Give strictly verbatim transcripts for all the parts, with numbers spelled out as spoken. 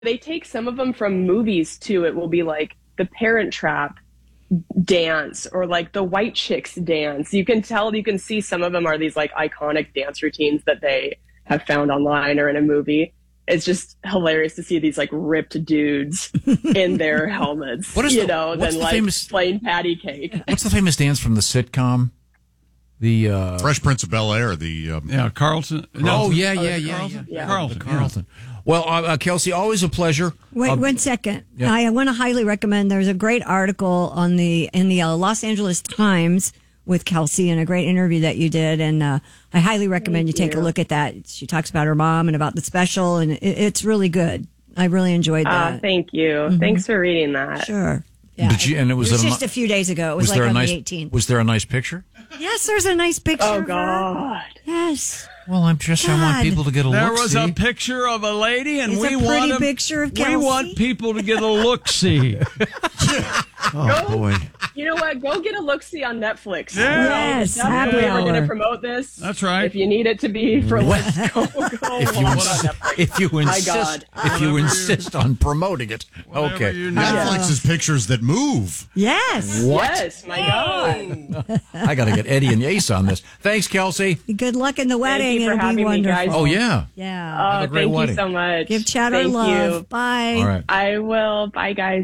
They take some of them from movies too. It will be like the Parent Trap dance or like the White Chicks dance. You can tell, you can see some of them are these like iconic dance routines that they have found online or in a movie. It's just hilarious to see these like ripped dudes in their helmets, what is you the, know, than like famous, plain patty cake. What's the famous dance from the sitcom? The uh, Fresh Prince of Bel-Air. The um, yeah, Carlton. No, oh yeah, yeah, yeah, Carlton. yeah. yeah. Carlton. The Carlton. Well, uh, uh, Kelsey, always a pleasure. Wait uh, one second. Yeah. I want to highly recommend. There's a great article on the in the uh, Los Angeles Times with Kelsey and a great interview that you did, and uh, I highly recommend you take you. a look at that. She talks about her mom and about the special, and it, it's really good. I really enjoyed that. Uh, thank you. Mm-hmm. Thanks for reading that. Sure. Yeah. Did you? And it was, it was a, just a few days ago. It was, was like there a on nice, the eighteenth. Was there a nice picture? Yes, there's a nice picture. Oh of her. God. Yes. Well, I'm just. God. I want people to get a look. There was see. a picture of a lady, and It's we a want pretty them- picture of we Kelsey. want people to get a look see. Oh boy. You know what? Go get a look-see on Netflix. Yeah. Yes, That's happy the way we're going hour. to promote this. That's right. If you need it to be for let's go, go If you, watch ins- on Netflix. if you insist, God. if you Whatever insist on promoting it, Whatever okay. you need. Netflix is pictures that move. Yes. What? Yes, my God. I got to get Eddie and Yace on this. Thanks, Kelsey. Good luck in the wedding. you for It'll be having me, wonderful. guys. Oh yeah. Yeah. Oh, a great thank wedding. you so much. Give Chad our Thank love. you. Bye. All right. I will. Bye, guys.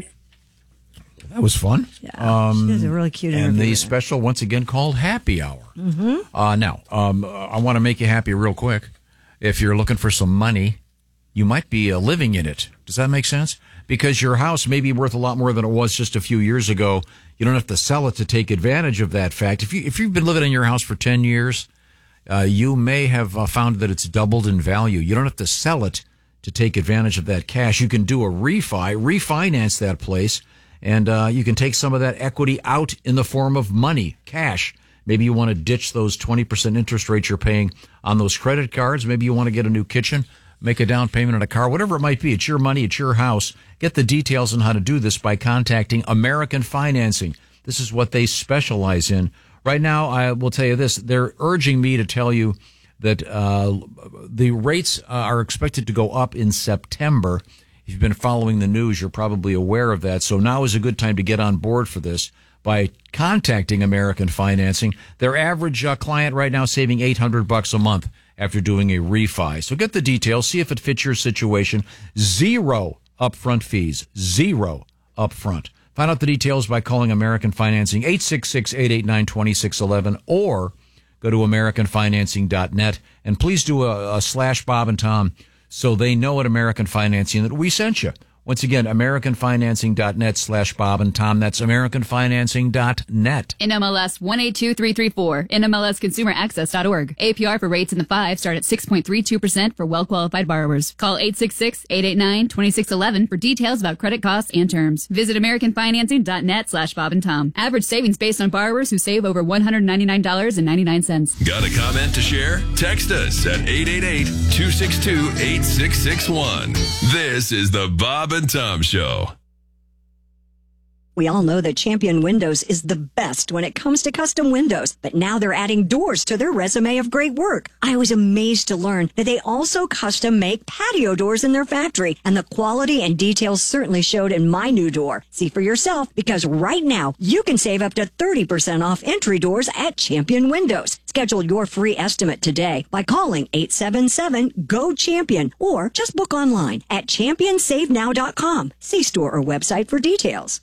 That was fun. Yeah. Um, she was a really cute and interview. the special once again called Happy Hour. Mm-hmm. Uh, now, um, I want to make you happy real quick. If you're looking for some money, you might be uh, living in it. Does that make sense? Because your house may be worth a lot more than it was just a few years ago. You don't have to sell it to take advantage of that fact. If you if you've been living in your house for ten years, uh, you may have uh, found that it's doubled in value. You don't have to sell it to take advantage of that cash. You can do a refi, refinance that place. And uh, you can take some of that equity out in the form of money, cash. Maybe you want to ditch those twenty percent interest rates you're paying on those credit cards. Maybe you want to get a new kitchen, make a down payment on a car, whatever it might be. It's your money. It's your house. Get the details on how to do this by contacting American Financing. This is what they specialize in. Right now, I will tell you this. They're urging me to tell you that uh, the rates uh, are expected to go up in September. If you've been following the news, you're probably aware of that. So now is a good time to get on board for this by contacting American Financing. Their average uh, client right now saving eight hundred bucks a month after doing a refi. So get the details, see if it fits your situation. Zero upfront fees. Zero upfront. Find out the details by calling American Financing eight six six, eight eight nine, two six one one or go to american financing dot net. And please do a, a slash Bob and Tom so they know at American Financing that we sent you. Once again, american financing dot net slash Bob and Tom. That's american financing dot net. N M L S one eight two three three four. N M L S consumer access dot org. A P R for rates in the five start at six point three two percent for well-qualified borrowers. Call eight six six, eight eight nine, two six one one for details about credit costs and terms. Visit american financing dot net slash Bob and Tom. Average savings based on borrowers who save over one hundred ninety-nine dollars and ninety-nine cents. Got a comment to share? Text us at eight eight eight, two six two, eight six six one. This is the Bob and Tom Show. We all know that Champion Windows is the best when it comes to custom windows, but now they're adding doors to their resume of great work. I was amazed to learn that they also custom make patio doors in their factory, and the quality and details certainly showed in my new door. See for yourself, because right now you can save up to thirty percent off entry doors at Champion Windows. Schedule your free estimate today by calling eight seven seven, G O, CHAMPION or just book online at champion save now dot com. See store or website for details.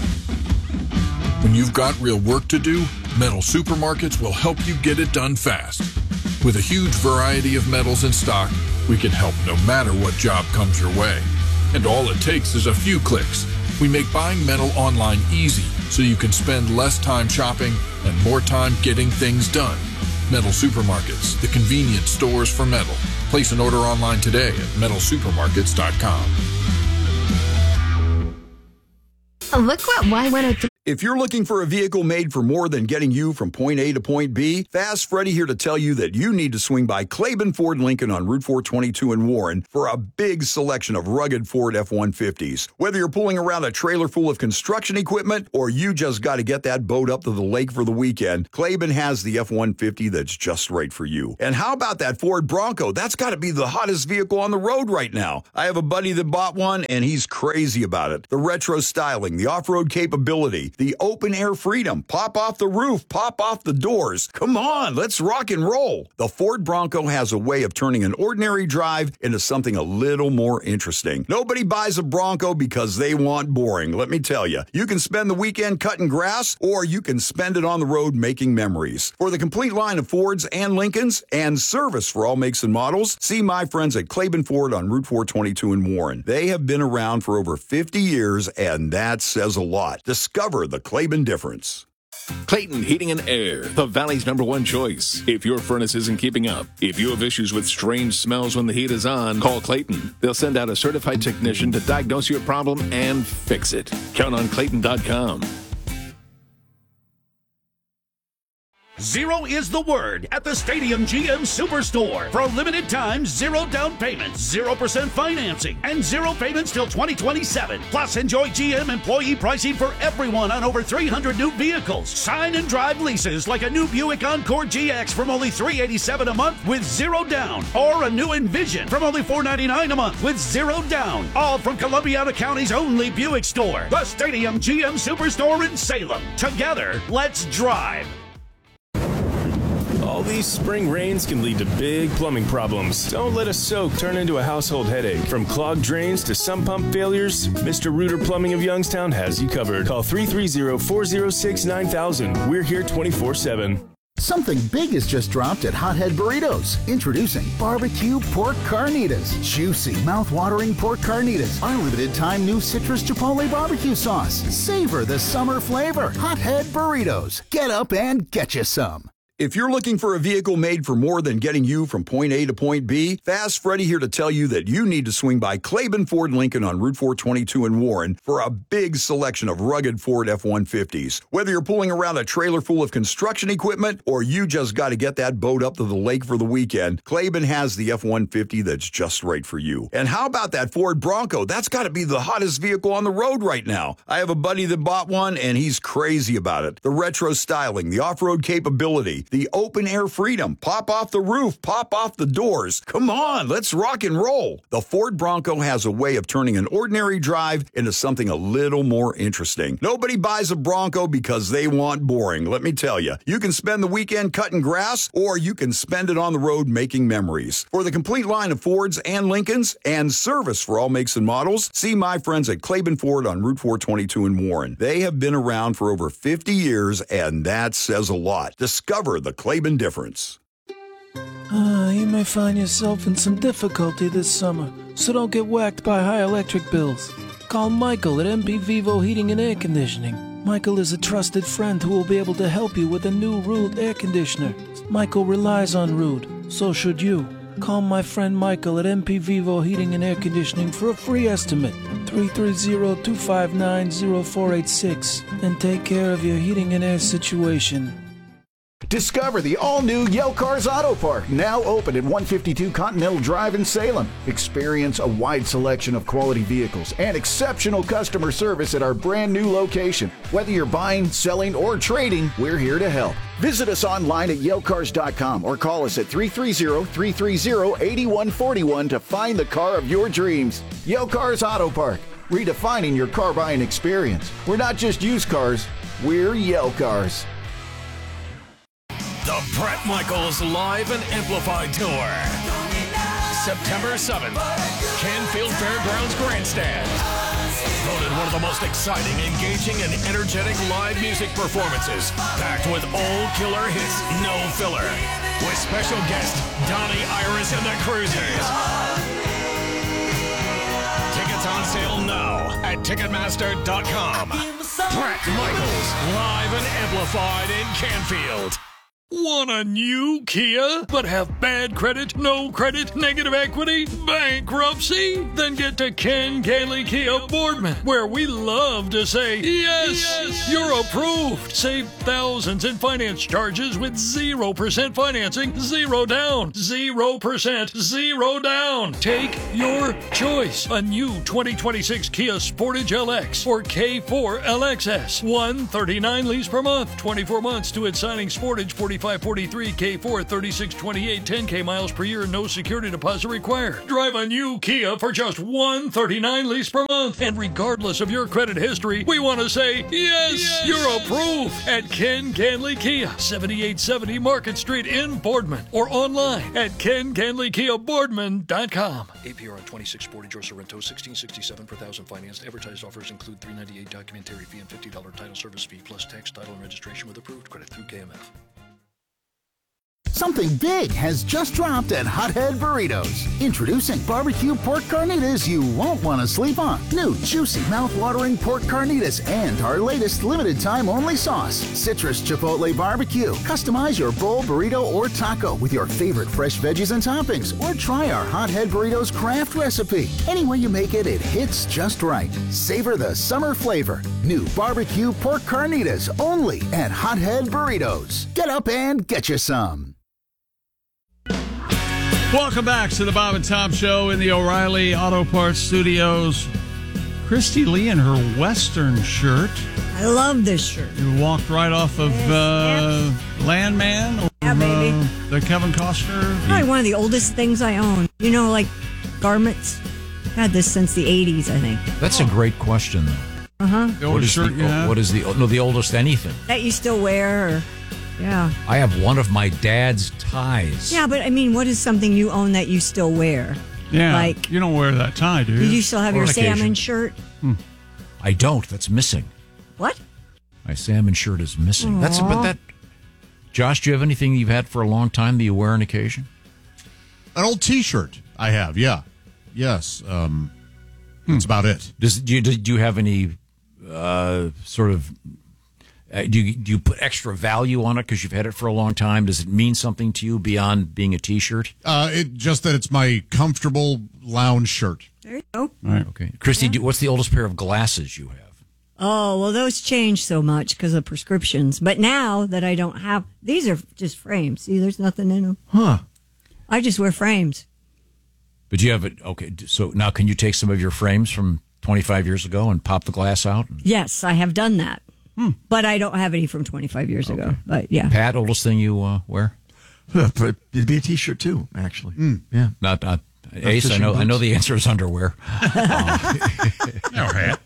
When you've got real work to do, Metal Supermarkets will help you get it done fast. With a huge variety of metals in stock, we can help no matter what job comes your way. And all it takes is a few clicks. We make buying metal online easy so you can spend less time shopping and more time getting things done. Metal Supermarkets, the convenient stores for metal. Place an order online today at metal supermarkets dot com. Look what Y one oh three If you're looking for a vehicle made for more than getting you from point A to point B, Fast Freddy here to tell you that you need to swing by Claiborne Ford Lincoln on Route four twenty-two in Warren for a big selection of rugged Ford F one fifties. Whether you're pulling around a trailer full of construction equipment or you just got to get that boat up to the lake for the weekend, Claiborne has the F one fifty that's just right for you. And how about that Ford Bronco? That's got to be the hottest vehicle on the road right now. I have a buddy that bought one and he's crazy about it. The retro styling, the off-road capability, the open air freedom, pop off the roof, pop off the doors. Come on, let's rock and roll. The Ford Bronco has a way of turning an ordinary drive into something a little more interesting. Nobody buys a Bronco because they want boring. Let me tell you, you can spend the weekend cutting grass or you can spend it on the road making memories. For the complete line of Fords and Lincolns and service for all makes and models, see my friends at Claiborne Ford on Route four twenty-two in Warren. They have been around for over fifty years and that says a lot. Discover the Claiborne difference. Clayton Heating and Air, the Valley's number one choice. If your furnace isn't keeping up, if you have issues with strange smells when the heat is on, call Clayton. They'll send out a certified technician to diagnose your problem and fix it. Count on Clayton dot com. Zero is the word at the Stadium G M Superstore. For a limited time, zero down payments, zero percent financing, and zero payments till twenty twenty-seven. Plus, enjoy G M employee pricing for everyone on over three hundred new vehicles. Sign and drive leases like a new Buick Encore G X from only three hundred eighty-seven dollars a month with zero down. Or a new Envision from only four hundred ninety-nine dollars a month with zero down. All from Columbiana County's only Buick store. The Stadium G M Superstore in Salem. Together, let's drive. All these spring rains can lead to big plumbing problems. Don't let a soak turn into a household headache. From clogged drains to sump pump failures, Mister Reuter Plumbing of Youngstown has you covered. Call three three zero, four zero six, nine thousand. We're here twenty-four seven. Something big has just dropped at Hothead Burritos. Introducing barbecue pork carnitas. Juicy, mouth-watering pork carnitas. Our limited-time new citrus chipotle barbecue sauce. Savor the summer flavor. Hothead Burritos. Get up and get you some. If you're looking for a vehicle made for more than getting you from point A to point B, Fast Freddy here to tell you that you need to swing by Claiborne Ford Lincoln on Route four twenty-two in Warren for a big selection of rugged Ford F one fifties. Whether you're pulling around a trailer full of construction equipment or you just got to get that boat up to the lake for the weekend, Claiborne has the F one fifty that's just right for you. And how about that Ford Bronco? That's got to be the hottest vehicle on the road right now. I have a buddy that bought one and he's crazy about it. The retro styling, the off-road capability, the open air freedom, pop off the roof, pop off the doors. Come on, let's rock and roll. The Ford Bronco has a way of turning an ordinary drive into something a little more interesting. Nobody buys a Bronco because they want boring. Let me tell you, you can spend the weekend cutting grass or you can spend it on the road making memories. For the complete line of Fords and Lincolns and service for all makes and models, see my friends at Claiborne Ford on Route four twenty-two in Warren. They have been around for over fifty years and that says a lot. Discover the Claiborne difference. Uh, you may find yourself in some difficulty this summer, so don't get whacked by high electric bills. Call Michael at M P Vivo Heating and Air Conditioning. Michael is a trusted friend who will be able to help you with a new Rude air conditioner. Michael relies on Rude, so should you. Call my friend Michael at M P Vivo Heating and Air Conditioning for a free estimate, three three zero, two five nine, zero four eight six, and take care of your heating and air situation. Discover the all-new Yale Cars Auto Park, now open at one fifty-two Continental Drive in Salem. Experience a wide selection of quality vehicles and exceptional customer service at our brand new location. Whether you're buying, selling, or trading, we're here to help. Visit us online at yale cars dot com or call us at three three zero, three three zero, eight one four one to find the car of your dreams. Yale Cars Auto Park, redefining your car buying experience. We're not just used cars, we're Yale Cars. The Bret Michaels Live and Amplified Tour. September seventh, Canfield Fairgrounds Grandstand. Voted one of the most exciting, engaging, and energetic live music performances. Packed with old killer hits, no filler. With special guest Donnie Iris and the Cruisers. Tickets on sale now at Ticketmaster dot com. Bret Michaels Live and Amplified in Canfield. Want a new Kia, but have bad credit, no credit, negative equity, bankruptcy? Then get to Ken Ganley Kia Boardman, where we love to say, yes, yes, you're approved. Save thousands in finance charges with zero percent financing, zero down, zero percent, zero down. Take your choice. A new twenty twenty-six Kia Sportage L X or K four L X S. one thirty-nine lease per month, twenty-four months to its signing. Sportage forty-five forty-three, K four thirty-six twenty-eight, ten K miles per year, no security deposit required. Drive a new Kia for just one thirty-nine lease per month. And regardless of your credit history, we want to say, yes, yes, you're approved at Ken Ganley Kia, seventy-eight seventy Market Street in Boardman, or online at ken ganley kia boardman dot com. A P R on twenty-six Sportage or Sorrento, sixteen sixty-seven per thousand financed. Advertised offers include three ninety-eight documentary fee and fifty dollars title service fee plus tax, title, and registration with approved credit through K M F. Something big has just dropped at Hothead Burritos. Introducing barbecue pork carnitas you won't want to sleep on. New juicy, mouth-watering pork carnitas and our latest limited-time only sauce, Citrus Chipotle Barbecue. Customize your bowl, burrito, or taco with your favorite fresh veggies and toppings, or try our Hothead Burritos craft recipe. Any way you make it, it hits just right. Savor the summer flavor. New barbecue pork carnitas only at Hothead Burritos. Get up and get you some. Welcome back to the Bob and Tom Show in the O'Reilly Auto Parts Studios. Christy Lee in her Western shirt. I love this shirt. You walked right off of yes, uh, yes. Landman or yeah, baby. Uh, the Kevin Costner. Probably one of the oldest things I own. You know, like garments. Had this since the eighties, I think. That's a great question, though. Uh-huh. The oldest shirt the, you have? What is the, no, the oldest anything? That you still wear, or, yeah. I have one of my dad's ties. Yeah, but I mean, what is something you own that you still wear? Yeah, like, you don't wear that tie, do you? Did you still have On your occasion. salmon shirt? Hmm. I don't. That's missing. What? My salmon shirt is missing. Aww. That's but that. Josh, do you have anything you've had for a long time that you wear on occasion? An old T-shirt I have, yeah. Yes. Um, that's about it. Does do you, do you have any uh, sort of uh, do you do you put extra value on it because you've had it for a long time? Does it mean something to you beyond being a T-shirt? Uh, it just that it's my comfortable lounge shirt. There you go. All right. Okay, Christy, Yeah. do, what's the oldest pair of glasses you have? Oh, well, those changed so much because of prescriptions. But now that I don't have, these are just frames. See, there's nothing in them. Huh. I just wear frames. But you have it. Okay, so now can you take some of your frames from twenty-five years ago and pop the glass out? Yes, I have done that. Hmm. But I don't have any from twenty-five years okay. ago. But yeah. Pat, oldest thing you uh, wear? It'd be a T-shirt too, actually. Mm. Yeah, not not Ace. I know. Boots. I know the answer is underwear. uh, no hat.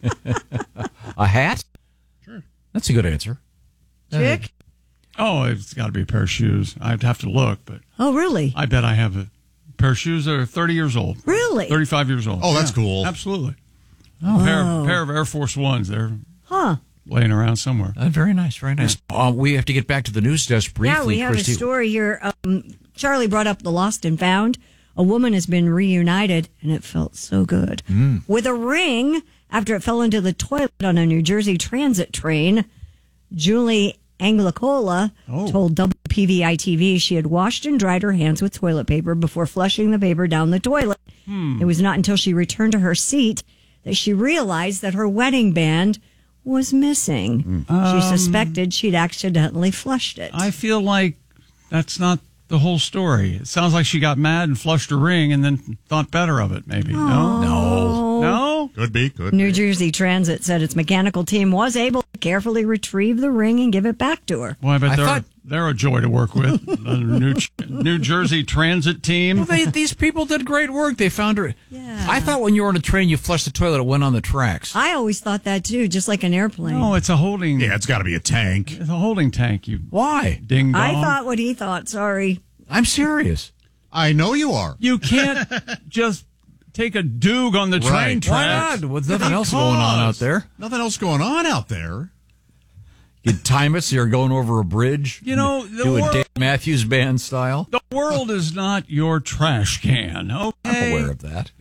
A hat? Sure. That's a good answer. Chick? Oh, it's got to be a pair of shoes. I'd have to look, but oh, really? I bet I have a pair of shoes that are thirty years old. Really? thirty-five years old. Oh, that's yeah, cool. Absolutely. Oh. A pair, pair of Air Force Ones. They're huh. laying around somewhere. Uh, very nice, very nice. Yeah. Uh, we have to get back to the news desk briefly. Yeah, we have Christy. a story here. Um, Charlie brought up the lost and found. A woman has been reunited, and it felt so good, mm. with a ring after it fell into the toilet on a New Jersey transit train. Julie Anglicola oh. told W P V I T V she had washed and dried her hands with toilet paper before flushing the paper down the toilet. Hmm. It was not until she returned to her seat that she realized that her wedding band was missing. Um, she suspected she'd accidentally flushed it. I feel like that's not the whole story. It sounds like she got mad and flushed her ring and then thought better of it, maybe. Oh. No? No? No? Could be, could New be. Jersey Transit said its mechanical team was able to carefully retrieve the ring and give it back to her. Well, I bet I they're, thought- they're a joy to work with. The New, New Jersey Transit team. Well, they, these people did great work. They found her. Yeah. I thought when you were on a train, you flushed the toilet, it went on the tracks. I always thought that too, just like an airplane. No, it's a holding. Yeah, it's got to be a tank. It's a holding tank. You Why? Ding dong. I thought what he thought. Sorry. I'm serious. I know you are. You can't just take a doog on the train Right. tracks. Why not? With nothing else going on out there. Nothing else going on out there. You time it so you're going over a bridge. You know, the do a world- Dave Matthews Band style. The world is not your trash can, okay? I'm aware of that.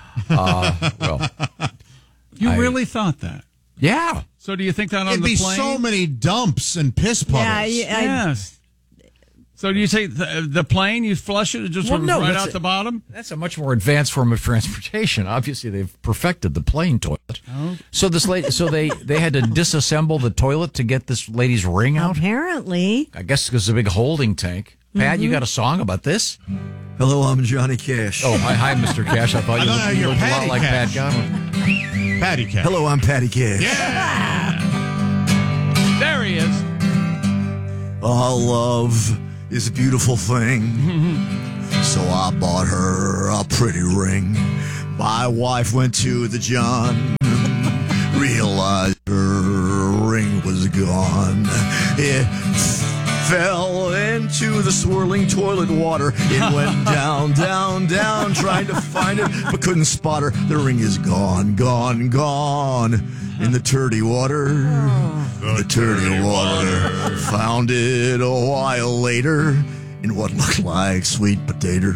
Uh, well, You I- really thought that? yeah. So do you think that on It'd the be plane? so many dumps and piss puddles. Yeah, yeah, I- Yes. So do you take the, the plane, you flush it, it just Well, runs no, right that's out a- the bottom? That's a much more advanced form of transportation. Obviously, they've perfected the plane toilet. Oh. So this lady, so they, they had to disassemble the toilet to get this lady's ring out. Apparently. I guess because it's a big holding tank. Pat, you Mhm. got a song about this? Hello, I'm Johnny Cash. Oh, hi, hi, Mister Cash. I thought I you thought looked, you you were looked a lot Patty like Cash. Pat Godwin. Patty Cash. Hello, I'm Patty Cash. There he is. All love is a beautiful thing. So I bought her a pretty ring. My wife went to the John, realized her ring was gone. It fell into the swirling toilet water. It went down, down, down, trying to find it, but couldn't spot her. The ring is gone, gone, gone. In the dirty water, the dirty water. Found it a while later in what looked like sweet potato.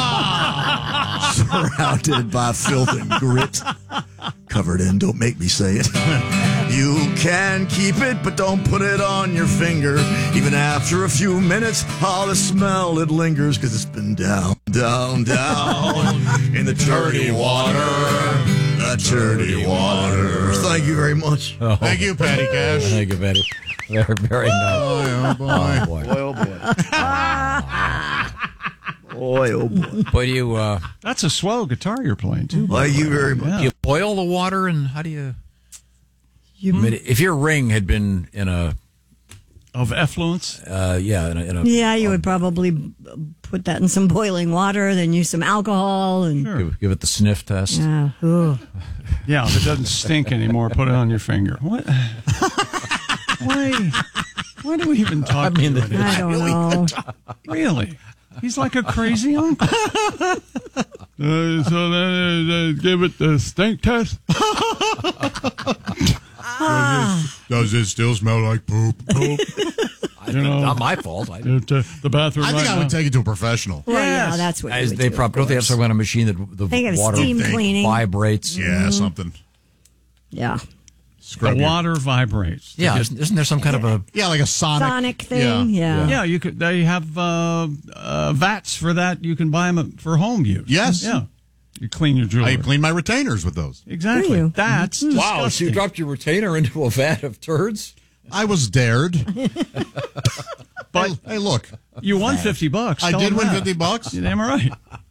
Surrounded by filth and grit. Covered in, don't make me say it. You can keep it, but don't put it on your finger. Even after a few minutes, all the smell, it lingers, because it's been down, down, down in the dirty water. The dirty water. Thank you very much. Oh. Thank you, Patty Cash. Thank you, Patty. Very, very nice. Oh, boy. Oh, boy. Boy, oh, boy. Boy, oh, boy. But you, uh, That's a swell guitar you're playing, too. Thank you very much. do you boil the water, and how do you... I mean, if your ring had been in a... Of effluence? Uh, yeah, in a... In a Yeah, you would probably put that in some boiling water, then use some alcohol and give, give it the sniff test. yeah. Ooh. Yeah, if it doesn't stink anymore, put it on your finger. What? Why? Why do we even talk I mean, to you? I don't know. Really? He's like a crazy uncle. uh, so then uh, give it the stink test. Does, it, does it still smell like poop? Poop. You know, not my fault. I, the, the bathroom. I think right I would now. take it to a professional. Well, yeah, Yes. that's what you As would they do, probably of don't they have course. some kind of machine that the They have water steam cleaning. vibrates? Yeah, something. Yeah. Scrub The your- water vibrates. Yeah, isn't, isn't there some kind of a? Yeah, like a sonic. Sonic thing, yeah. Yeah, you could. They have uh, uh, vats for that. You can buy them for home use. Yes. Yeah. You clean your jewelry. I clean my retainers with those. Exactly. Do you? That's Wow, so disgusting. you dropped your retainer into a vat of turds? I was dared. But hey, hey, look. you won fifty bucks. I Tell did them win that. fifty bucks. You damn right.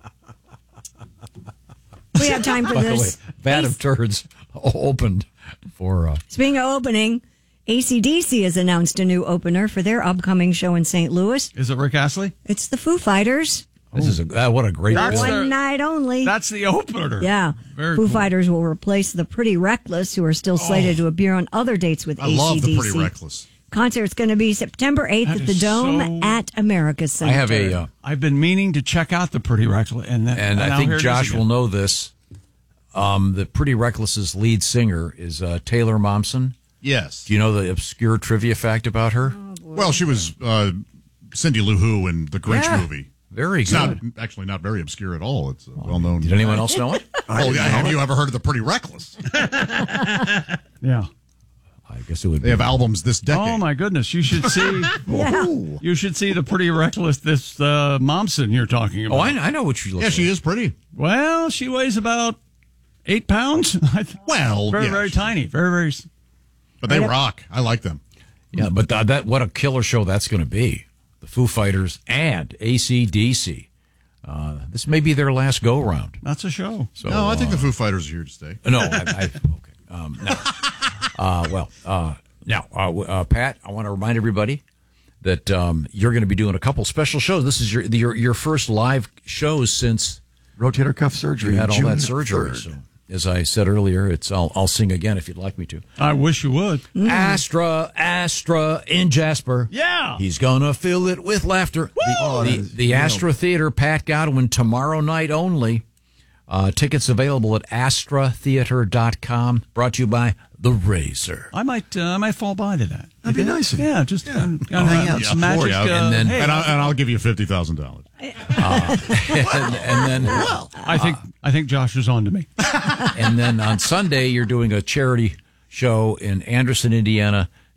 We have time for By the way, this. vat of turds opened for. Uh, Speaking of opening, A C D C has announced a new opener for their upcoming show in Saint Louis. Is it Rick Astley? It's the Foo Fighters. this is a uh, what a great. That's bill. One their- night only. That's the opener. Yeah. Very Foo cool. Fighters will replace the Pretty Reckless, who are still slated to appear on other dates with I A C D C. love the Pretty Reckless. Concert's going to be September eighth That at the is Dome so- at America I Center. have a, uh, I've been meaning to check out the Pretty Reckless, and, that, and now I think here it is Josh again. will know this. Um, the Pretty Reckless's lead singer is uh, Taylor Momsen. Yes. Do you know the obscure trivia fact about her? Well, she was uh, Cindy Lou Who in the Grinch Yeah. movie. Very It's good. not actually not very obscure at all. It's a well known. Did anyone else know it? Oh, yeah. Have you ever heard of the Pretty Reckless? Yeah. I guess it would. They have albums this decade. Oh my goodness! You should see. Yeah. You should see the Pretty Reckless. This uh, Momsen you're talking about. Oh, I, I know what you look Yeah, like. she is pretty. Well, she weighs about eight pounds. Well, very yeah, very she- tiny. Very very. s- But they rock. I like them. Yeah, but th- that what a killer show that's going to be. The Foo Fighters and A C D C. Uh, this may be their last go round. That's a show. So, no, I think uh, the Foo Fighters are here to stay. No, I, I okay. Um, no. Uh, well, uh, now, uh, w- uh, Pat, I want to remind everybody that um, you're going to be doing a couple special shows. This is your your your first live shows since Rotator cuff surgery. you had all June that surgery. third. So, as I said earlier, it's I'll I'll sing again if you'd like me to. I wish you would. Astra, Astra in Jasper. Yeah. He's gonna fill it with laughter. The, Oh, the, that is- the Astra Theater, Pat Godwin, tomorrow night only. Uh, tickets available at astra theater dot com. Brought to you by The Razor. I might. Uh, I might fall by to that. That'd be nice of you. Yeah, just um, I'll hang out some some magic. for you. Uh, And then- hey, And, I, and I'll give you fifty thousand dollars. Uh, and, and then, I think. I think Josh is on to me. and then on Sunday, you're doing a charity show in Anderson, Indiana,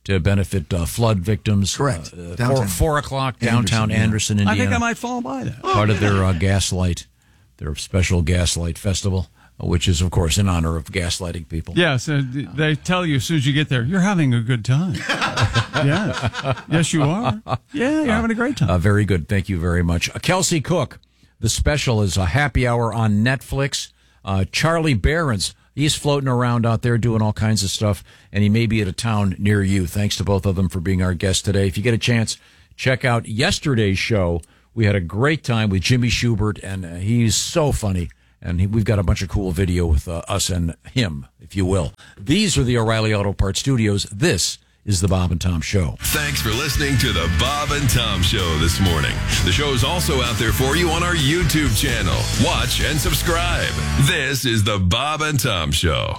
to benefit uh, flood victims. Correct. Uh, Downtown. four, four o'clock, downtown Anderson, I Indiana. think I might fall by that. Part of their uh, Gaslight, their special Gaslight Festival, which is, of course, in honor of gaslighting people. Yes, uh, they tell you as soon as you get there, you're having a good time. Yes. Yes, you are. Yeah, you're having a great time. Uh, very good. Thank you very much. Uh, Kelsey Cook, the special is a happy hour on Netflix. Uh, Charlie Behrens, he's floating around out there doing all kinds of stuff, and he may be at a town near you. Thanks to both of them for being our guests today. If you get a chance, check out yesterday's show. We had a great time with Jimmy Schubert, and uh, he's so funny. And he, we've got a bunch of cool video with uh, us and him, if you will. These are the O'Reilly Auto Parts Studios. This is the Bob and Tom Show. Thanks for listening to the Bob and Tom Show this morning. The show is also out there for you on our YouTube channel. Watch and subscribe. This is the Bob and Tom Show.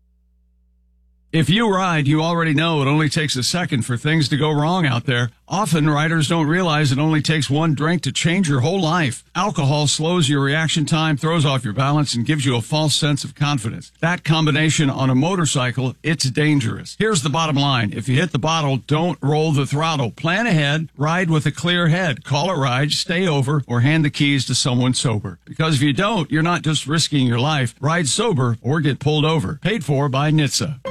If you ride, you already know it only takes a second for things to go wrong out there. Often, riders don't realize it only takes one drink to change your whole life. Alcohol slows your reaction time, throws off your balance, and gives you a false sense of confidence. That combination on a motorcycle, it's dangerous. Here's the bottom line. If you hit the bottle, don't roll the throttle. Plan ahead, ride with a clear head. Call a ride, stay over, or hand the keys to someone sober. Because if you don't, you're not just risking your life. Ride sober or get pulled over. Paid for by N H T S A.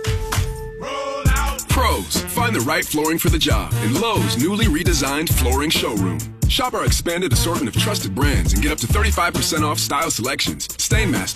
Pros, find the right flooring for the job in Lowe's newly redesigned flooring showroom. Shop our expanded assortment of trusted brands and get up to thirty-five percent off style selections. Stainmaster,